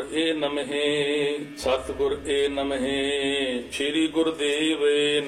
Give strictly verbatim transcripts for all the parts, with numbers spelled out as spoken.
ਏ ਨਮਹਿ, ਸਤਿਗੁਰ ਏ ਨਮਹਿ, ਸ੍ਰੀ ਗੁਰਦੇਵ ਏ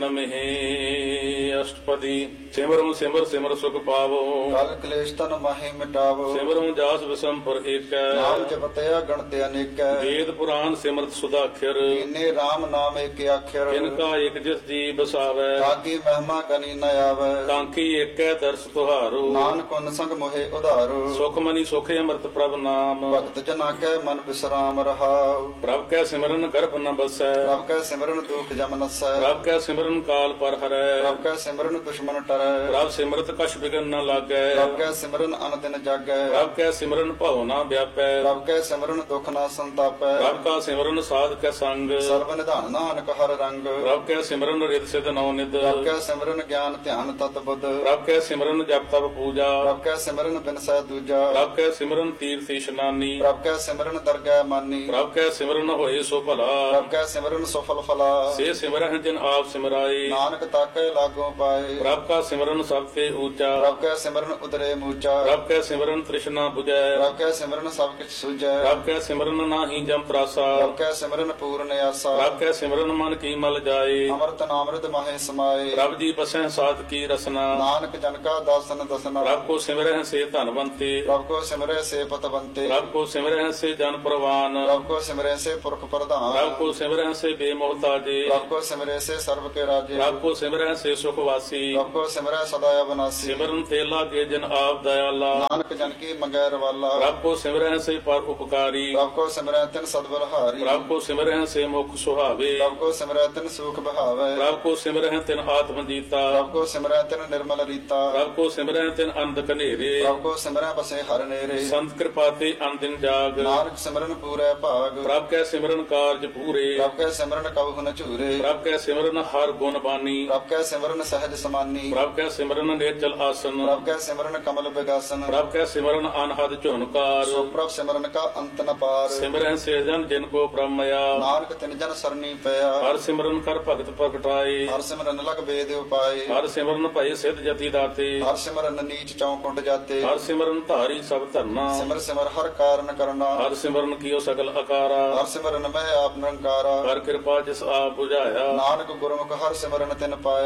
ਨਮਹਿ। ਅਸ਼ਟਪਦੀ। ਸਿਮਰੁ ਸਿਮਰ ਸਿਮਰ ਸੁਖ ਪਾਵੋ, ਕਲ ਕਲੇਸ਼ ਤਨ ਮਾਹੀ ਮਿਟਾਵੋ। ਸਿਮਰੁ ਜਾਸ ਵਿਸੰਪਰ ਏਕੈ, ਨਾਮ ਜਪਤਿਆ ਗਣਤਿ ਅਨੇਕੈ। ਵੇਦ ਪੁਰਾਨ ਸਿਮਰਤ ਸੁਦਾਖਰ, ਇਨੇ RAM ਨਾਮ ਏਕ ਆਖਰ। ਇਨਕਾ ਇਕ ਜਿਸ ਜੀ ਬਸਾਵੈ, ਕਾਗੀ ਮਹਿਮਾ ਕਨੀ ਨ ਆਵੈ। ਕਾਂਖੀ ਏਕੈ ਦਰਸ ਤੁਹਾਰੋ, ਨਾਨਕ ਉਨ ਸੰਗ ਮੋਹਿ ਉਧਾਰੋ। ਸੁਖ ਮਨੀ ਸੁਖ ਅੰਮ੍ਰਿਤ ਪ੍ਰਭ ਨਾਮ, ਭਗਤ ਜਨਾ ਕੈ ਮਨ ਬਿਸਰਾਮ ਰਹਾਉ। ਪ੍ਰਭ ਕੈ ਸਿਮਰਨ ਗਰਭ ਨ ਬਸੈ, ਪ੍ਰਭ ਕੈ ਸਿਮਰਨ ਦੁਖ ਜਮ ਨਸੈ। ਪ੍ਰਭ ਕੈ ਸਿਮਰਨ ਕਾਲ ਪਰ ਹਰੈ, ਪ੍ਰਭ ਕੈ ਸਿਮਰਨ ਦੁਸ਼ਮਨ ਟਰੈ। ਪ੍ਰਭ ਸਿਮਰਤ ਕਛ ਬਿਗਨ ਨ ਲਾਗੈ, ਪ੍ਰਭ ਕੈ ਸਿਮਰਨ ਅਨ ਦਿਨ ਜਾਗੈ। ਪ੍ਰਭ ਕੈ ਸਿਮਰਨ ਭਉ ਨ ਵਿਆਪੈ, ਪ੍ਰਭ ਕੈ ਸਿਮਰਨ ਦੁਖ ਨਾ ਸੰਤਾਪੈ। ਪ੍ਰਭ ਕਾ ਸਿਮਰਨ ਸਾਧ ਕੈ ਸੰਗ, ਸਰਬ ਨਿਧਾਨ ਨਾਨਕ ਹਰ ਰੰਗ। ਪ੍ਰਭ ਕੈ ਸਿਮਰਨ ਰਿਦ ਸਿਧ ਨੌ ਨਿਧ, ਪ੍ਰਭ ਕੈ ਸਿਮਰਨ ਗਿਆਨ ਧਿਆਨ ਤਤ ਬੁੱਧ। ਪ੍ਰਭ ਕੈ ਸਿਮਰਨ ਜਪ ਤਪ ਪੂਜਾ, ਪ੍ਰਭ ਕੈ ਸਿਮਰਨ ਬਿਨਸੈ ਦੂਜਾ। ਪ੍ਰਭ ਕੈ ਸਿਮਰਨ ਤੀਰਥ ਇਸ਼ਨਾਨੀ, ਪ੍ਰਭ ਕੈ ਸਿਮਰਨ ਦਰਗਹਿ ਮਾਨੀ। ਪ੍ਰਭ ਕੈ ਸਿਮਰਨ ਹੋਏ ਸੋ ਭਲਾ, ਪ੍ਰਭ ਕੈ ਸਿਮਰਨ ਸੁਫਲ ਫਲਾ। ਸੇ ਸਿਮਰਹਿ ਜਿਨ ਆਪ ਸਿਮਰਾਏ, ਨਾਨਕ ਤਾਕੈ ਲਾਗੋ ਪਾਏ। ਪ੍ਰਭ ਕਾ ਸਿਮਰਨ ਸਭ ਤੇ ਊਚਾ, ਪ੍ਰਭ ਕੈ ਸਿਮਰਨ ਉਦਰੇ ਮੂਚਾ। ਪ੍ਰਭ ਕੈ ਸਿਮਰਨ ਤ੍ਰਿਸ਼ਨਾ 부ਜੈ, ਪ੍ਰਭ ਕੈ ਸਿਮਰਨ ਸਭ ਕਿਛ ਸੁਝੈ। ਪ੍ਰਭ ਕੈ ਸਿਮਰਨ ਨਾਹੀ ਜਮ ਤਰਾਸਾ, ਪ੍ਰਭ ਕੈ ਸਿਮਰਨ ਪੂਰਨ ਆਸਾ। ਪ੍ਰਭ ਕੈ ਸਿਮਰਨ ਮਨ ਕੀ ਮਲ ਜਾਏ, ਅੰਮ੍ਰਿਤ ਨਾਮ੍ਰਿਤ ਮਾਹੇ ਸਮਾਏ। ਪ੍ਰਭ ਜੀ ਬਸੈ ਸਾਧ ਕੀ ਰਸਨਾ, ਨਾਨਕ ਜਨ ਕਾ ਦਾਸਨ ਦਸਨਾ। ਪ੍ਰਭ ਕੋ ਸਿਮਰਹਿ ਸੇ ਧਨਵੰਤੇ, ਪ੍ਰਭ ਕੋ ਸਿਮਰੈ ਸੇ ਪਤਵੰਤੇ। ਪ੍ਰਭ ਕੋ ਸਿਮਰਹਿ ਸੇ ਜਨ ਪ੍ਰਵਾਨ, ਪ੍ਰਭ ਕੋ ਸਿਮਰੈ ਸੇ ਪੁਰਖ ਪ੍ਰਧਾਨ। ਪ੍ਰਭ ਕੋ ਸਿਮਰਹਿ ਸੇ ਬੇਮੋਹਤਾਜੇ, ਪ੍ਰਭ ਕੋ ਸਿਮਰੈ ਸੇ ਸਰਬ ਕੇ ਰਾਜੇ। ਪ੍ਰਭ ਕੋ ਸਿਮਰਹਿ ਸੇ ਸੁਖ ਵਾਸੀ, ਪ੍ਰਭ ਕੋ ਸਿਮਰੈ ਸਦਾ ਅਬਨਾਸੀ। ਸਿਮਰਨ ਤੇ ਲਾਗੇ ਜਨ ਆਪ ਦਇਆਲਾ, ਨਾਨਕ ਜਨ ਕੀ ਮੰਗੈ ਰਵਾਲਾ। ਪ੍ਰਭ ਕੋ ਸਿਮਰਹਿ ਸੇ ਪਰ ਉਪਕਾਰੀ, ਪ੍ਰਭ ਕੋ ਸਿਮਰੈ ਤਿਨ ਸਦਬਲਹਾਰੀ। ਪ੍ਰਭ ਕੋ ਸਿਮਰਹਿ ਸੇ ਮੁਖ ਸੁਹਾਵੇ, ਪ੍ਰਭ ਕੋ ਸਿਮਰੈ ਤਿਨ ਸੂਖ ਬਹਾਵੈ। ਪ੍ਰਭ ਕੋ ਸਿਮਰਹਿ ਤਿਨ ਆਤਮ ਜੀਤਾ, ਪ੍ਰਭ ਕੋ ਸਿਮਰੈ ਤਿਨ ਨਿਰਮਲ ਰੀਤਾ। ਪ੍ਰਭ ਕੋ ਸਿਮਰਹਿ ਤਿਨ ਅੰਧ ਕਨੇਰੇ, ਪ੍ਰਭ ਕੋ ਸਿਮਰੈ ਬਸੇ ਹਰ ਨੇਰੇ। ਸੰਤ ਕਿਰਪਾ ਤੇ ਅੰਦਿਨ ਜਾਗ, ਨਾਨਕ ਸਿਮਰਨ ਪੂਰੈ ਭਾਗ। ਪ੍ਰਭ ਕੈ ਸਿਮਰਨ ਕਾਰਜ ਪੂਰੇ, ਪ੍ਰਭ ਕੈ ਸਿਮਰਨ ਕਬਹੁ ਨ ਝੂਰੇ। ਪ੍ਰਭ ਕੈ ਸਿਮਰਨ ਹਰ ਗੁਣ ਬਾਨੀ, ਪ੍ਰਭ ਕੈ ਸਿਮਰਨ ਸਹਿਜ ਸਮਾਨੀ। ਪ੍ਰਭ ਕੈ ਸਿਮਰਨ ਨੇਚਲ ਆਸਨ, ਪ੍ਰਭ ਕੈ ਸਿਮਰਨ ਕਮਲ ਬਿਗਾਸਨ। ਪ੍ਰਭ ਕੈ ਸਿਮਰਨ ਅਨਹਦ ਝੁਨਕਾਰ, ਸੋ ਪ੍ਰਭ ਸਿਮਰਨ ਕਾ ਅੰਤ ਨ ਪਾਰ। ਸਿਮਰਹਿ ਸੇ ਜਨ ਜਿਨ ਕੋ ਬ੍ਰਹਮਇਆ, ਨਾਨਕ ਤਿਨ ਜਨ ਸਰਨੀ ਪਿਆ। ਹਰ ਸਿਮਰਨ ਕਰ ਭਗਤ ਪ੍ਰਗਟਾਏ, ਹਰ ਸਿਮਰਨ ਲਗ ਵੇਦ ਉਪਾਏ। ਹਰ ਸਿਮਰਨ ਭਏ ਸਿਧ ਜਤੀ ਦਾਤੇ, ਹਰ ਸਿਮਰਨ ਨੀਚ ਚੌ ਕੁੰਡ ਜਾਤੇ। ਹਰ ਸਿਮਰਨ ਧਾਰੀ ਸਭ ਧਰਨਾ, ਸਿਮਰ ਸਿਮਰ ਹਰ ਕਾਰਨ ਕਰਨਾ। ਹਰ ਸਿਮਰਨ ਕੀਓ ਸਗਲ ਅਕਾਰਾ, ਹਰ ਸਿਮਰਨ ਮੈਂ ਆਪ ਨਿਰੰਕਾਰਾ। ਹਰ ਕਿਰਪਾ ਜਿਸ ਆਪ 부ਝਾਇਆ, ਨਾਨਕ ਗੁਰਮੁਖ ਹਰ ਸਿਮਰਨ ਤਿਨ ਪਾਇਆ।